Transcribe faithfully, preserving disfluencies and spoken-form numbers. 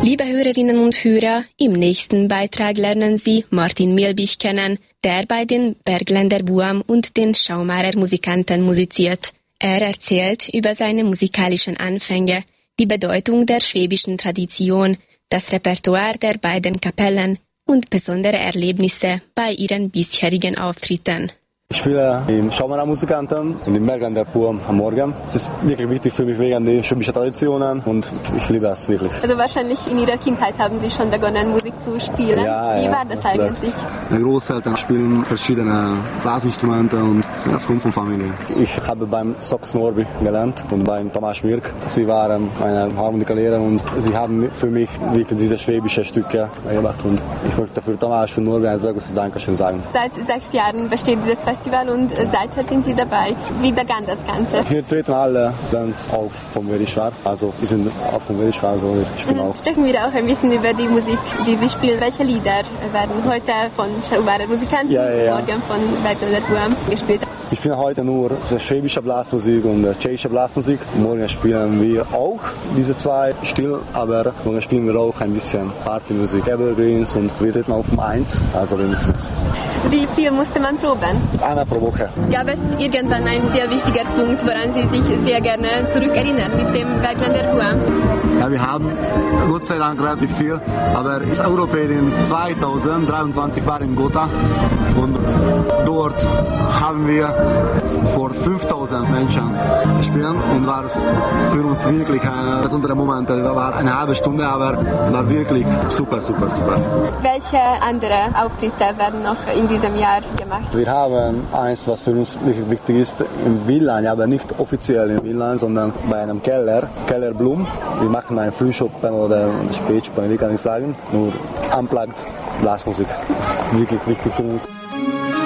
Liebe Hörerinnen und Hörer, im nächsten Beitrag lernen Sie Martin Mielbich kennen, der bei den Bergländer Buam und den Schaumarer Musikanten musiziert. Er erzählt über seine musikalischen Anfänge, die Bedeutung der schwäbischen Tradition, das Repertoire der beiden Kapellen und besondere Erlebnisse bei ihren bisherigen Auftritten. Ich spiele im Schaumarer Musikanten und im Bergländer Buam am Morgen. Es ist wirklich wichtig für mich wegen der schwäbischen Traditionen und ich liebe das wirklich. Also wahrscheinlich in Ihrer Kindheit haben Sie schon begonnen, Musik zu spielen. Ja, Wie ja, war das, das eigentlich? Meine Großeltern spielen verschiedene Blasinstrumente und das kommt von Familie. Ich habe beim Sox Norby gelernt und beim Tomasz Mirk. Sie waren meine Harmonikalehrer und sie haben für mich wirklich diese schwäbischen Stücke gemacht und ich möchte für Tomasz und Norby ein sehr großes Dankeschön sagen. Seit sechs Jahren besteht dieses Festival. Festival und seither sind Sie dabei. Wie begann das Ganze? Hier treten alle Bands auf vom Verischwar. Also wir sind auch vom Verischwar, also ich spiele auch. Sprechen wir auch ein bisschen über die Musik, die Sie spielen. Welche Lieder werden heute von Schaumarer Musikanten ja, ja, ja. und morgen von Bergländer Buam gespielt? Ich spiele heute nur schwäbische Blasmusik und tschechische Blasmusik. Morgen spielen wir auch diese zwei still, aber morgen spielen wir auch ein bisschen Partymusik, Evergreens und wir treten auf um eins, also mindestens. Wie viel musste man proben? Einmal pro Woche. Gab es irgendwann einen sehr wichtigen Punkt, woran Sie sich sehr gerne zurückerinnern mit dem Bergländer Buam? Ja, wir haben Gott sei Dank relativ viel, aber das Europäerin zweitausenddreiundzwanzig war in Gotha und dort haben wir vor fünftausend Menschen gespielt und war es für uns wirklich ein besonderer Moment. Es war eine halbe Stunde, aber war wirklich super, super, super. Welche andere Auftritte werden noch in diesem Jahr gemacht? Wir haben eins, was für uns wirklich wichtig ist, im Wieland, aber nicht offiziell im Wieland, sondern bei einem Keller, Keller Blum. Wir machen einen Frühschoppen oder Spätschoppen, wie kann ich sagen, nur unplugged Blasmusik. Das ist wirklich wichtig für uns.